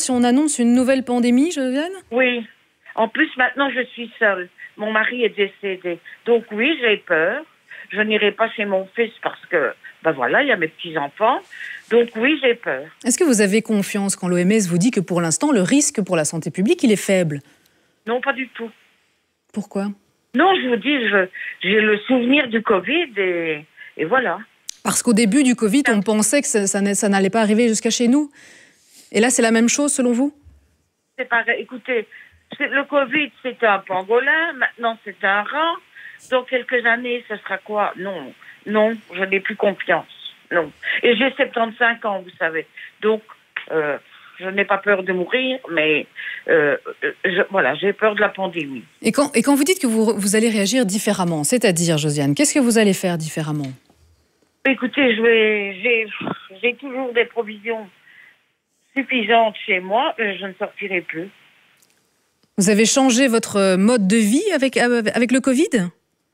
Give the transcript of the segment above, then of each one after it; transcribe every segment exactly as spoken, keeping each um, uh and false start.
si on annonce une nouvelle pandémie, Josiane? Oui. En plus, maintenant, je suis seule. Mon mari est décédé. Donc oui, j'ai peur. Je n'irai pas chez mon fils parce que, ben voilà, il y a mes petits-enfants. Donc oui, j'ai peur. Est-ce que vous avez confiance quand l'O M S vous dit que pour l'instant, le risque pour la santé publique, il est faible? Non, pas du tout. Pourquoi? Non, je vous dis, je, j'ai le souvenir du Covid et, et voilà. Parce qu'au début du Covid, on pensait que ça, ça, ça n'allait pas arriver jusqu'à chez nous. Et là, c'est la même chose selon vous? C'est pareil. Écoutez, c'est, le Covid, c'était un pangolin. Maintenant, c'est un rat. Dans quelques années, ce sera quoi? Non, non, je n'ai plus confiance. Non. Et j'ai soixante-quinze ans, vous savez. Donc, euh, je n'ai pas peur de mourir, mais euh, je, voilà, j'ai peur de la pandémie. Et quand, et quand vous dites que vous, vous allez réagir différemment, c'est-à-dire, Josiane, qu'est-ce que vous allez faire différemment? Écoutez, je vais, j'ai, j'ai toujours des provisions suffisantes chez moi, et je ne sortirai plus. Vous avez changé votre mode de vie avec, avec le Covid?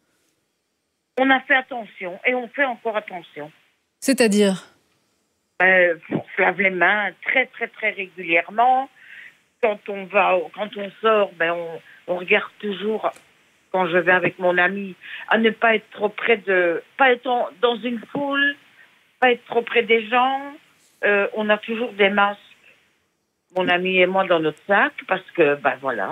On a fait attention, et on fait encore attention. C'est-à-dire? Ben, on se lave les mains très, très, très régulièrement. Quand on va, quand on sort, ben, on, on regarde toujours, quand je vais avec mon ami, à ne pas être trop près de, pas être en, dans une foule, pas être trop près des gens. Euh, on a toujours des masques, mon ami et moi, dans notre sac, parce que, ben voilà.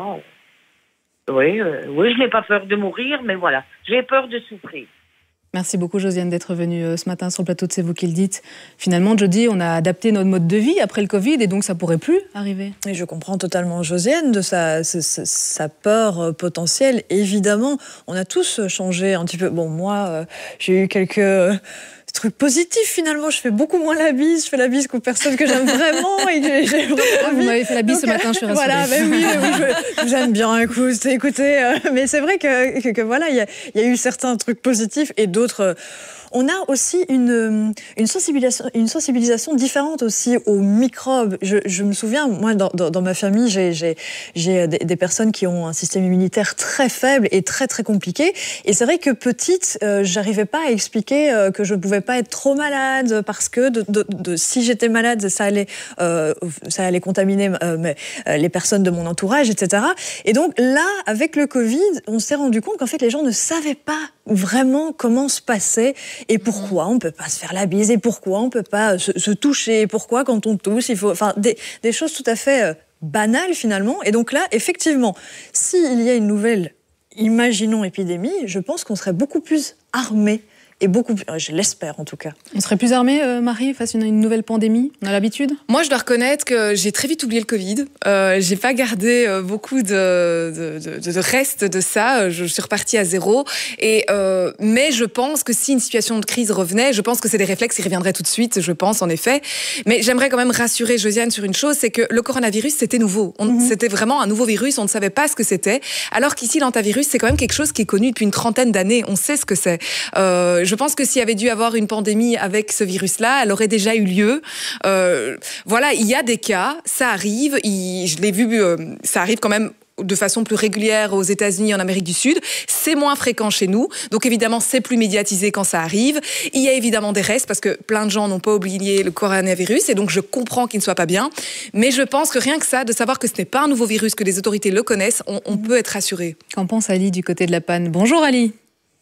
Oui, euh, oui, je n'ai pas peur de mourir, mais voilà, j'ai peur de souffrir. Merci beaucoup, Josiane, d'être venue ce matin sur le plateau de C'est vous qui le dites. Finalement, Jody, on a adapté notre mode de vie après le Covid et donc ça pourrait plus arriver. Et je comprends totalement Josiane de sa, sa, sa peur potentielle. Évidemment, on a tous changé un petit peu. Bon, moi, euh, j'ai eu quelques euh, trucs positifs finalement. Je fais beaucoup moins la bise. Je fais la bise qu'aux personnes que j'aime vraiment. Et j'ai, j'ai vraiment ah, vous m'avez fait la bise donc, ce matin, je suis rassurée. Voilà, ben oui, oui, je, je vous aime bien, écoute, écoutez. Euh, mais c'est vrai que, que, que voilà, il y a, y a eu certains trucs positifs et d'autres... Euh, on a aussi une, une, sensibilisation, une sensibilisation différente aussi aux microbes. Je, je me souviens, moi, dans, dans, dans ma famille, j'ai, j'ai, j'ai des, des personnes qui ont un système immunitaire très faible et très, très compliqué. Et c'est vrai que petite, euh, j'arrivais pas à expliquer euh, que je ne pouvais pas être trop malade parce que de, de, de, si j'étais malade, ça allait, euh, ça allait contaminer euh, mais, euh, les personnes de mon entourage, et cetera. Et donc là, avec le Covid, on s'est rendu compte qu'en fait, les gens ne savaient pas vraiment comment se passait et pourquoi on ne peut pas se faire la bise et pourquoi on ne peut pas se, se toucher et pourquoi quand on tousse, il faut... Enfin, des, des choses tout à fait euh, banales finalement. Et donc là, effectivement, s'il y a une nouvelle, imaginons, épidémie, je pense qu'on serait beaucoup plus armés. Et beaucoup plus, je l'espère en tout cas. On serait plus armé, euh, Marie, face à une, une nouvelle pandémie? On a l'habitude? Moi, je dois reconnaître que j'ai très vite oublié le Covid. Euh, j'ai pas gardé euh, beaucoup de, de, de, de restes de ça. Je, je suis repartie à zéro. Et, euh, mais je pense que si une situation de crise revenait, je pense que c'est des réflexes qui reviendraient tout de suite, je pense, en effet. Mais j'aimerais quand même rassurer Josiane sur une chose, c'est que le coronavirus, c'était nouveau. On, mm-hmm. C'était vraiment un nouveau virus, on ne savait pas ce que c'était. Alors qu'ici, l'hantavirus, c'est quand même quelque chose qui est connu depuis une trentaine d'années. On sait ce que c'est. Euh, Je pense que s'il y avait dû avoir une pandémie avec ce virus-là, elle aurait déjà eu lieu. Euh, voilà, il y a des cas, ça arrive. Il, je l'ai vu, euh, ça arrive quand même de façon plus régulière aux États-Unis, en Amérique du Sud. C'est moins fréquent chez nous. Donc évidemment, c'est plus médiatisé quand ça arrive. Il y a évidemment des restes parce que plein de gens n'ont pas oublié le coronavirus et donc je comprends qu'il ne soit pas bien. Mais je pense que rien que ça, de savoir que ce n'est pas un nouveau virus, que les autorités le connaissent, on, on peut être rassuré. Qu'en pense Ali du côté de la panne? Bonjour Ali.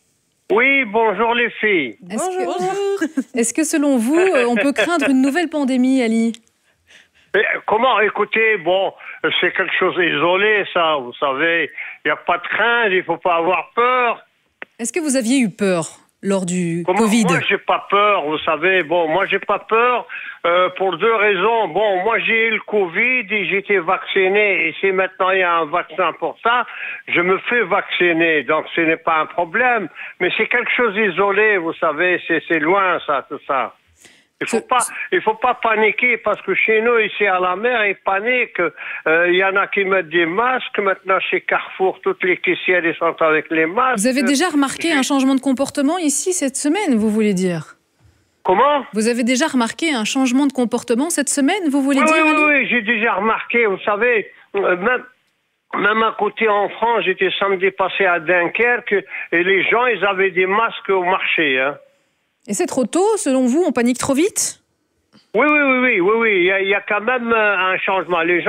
Oui, bonjour les filles. Est-ce bonjour. Que, est-ce que selon vous, on peut craindre une nouvelle pandémie, Ali? Mais comment? Écoutez, bon, c'est quelque chose d'isolé, ça, vous savez. Il n'y a pas de crainte, il ne faut pas avoir peur. Est-ce que vous aviez eu peur lors du comment, Covid? Moi, j'ai pas peur, vous savez. Bon, moi, j'ai pas peur euh, pour deux raisons. Bon, moi, j'ai eu le Covid et j'ai été vacciné. Et si maintenant il y a un vaccin pour ça, je me fais vacciner. Donc, ce n'est pas un problème. Mais c'est quelque chose d'isolé, vous savez. C'est, c'est loin, ça, tout ça. Il faut pas, il faut pas paniquer parce que chez nous ici à la mer, ils paniquent. Euh, il y en a qui mettent des masques. Maintenant chez Carrefour, toutes les caissières ils sont avec les masques. Vous avez déjà remarqué J'ai... un changement de comportement ici cette semaine, vous voulez dire? Comment? Vous avez déjà remarqué un changement de comportement cette semaine, vous voulez oui, dire? Oui, oui, oui, j'ai déjà remarqué. Vous savez, euh, même. Même à côté en France, j'étais samedi passé à Dunkerque et les gens ils avaient des masques au marché. Hein. Et c'est trop tôt, selon vous? On panique trop vite? Oui, oui, oui, oui, oui, oui. Il y a, il y a quand même un changement. Les gens